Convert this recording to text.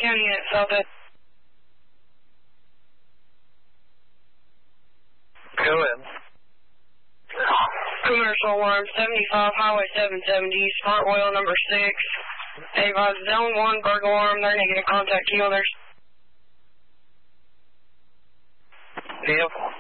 County at South. Go ahead. Commercial alarm 75, Highway 770, Smart Oil number 6. Advise Zone 1, burglar alarm. They're negative. Contact key holders. Vehicle.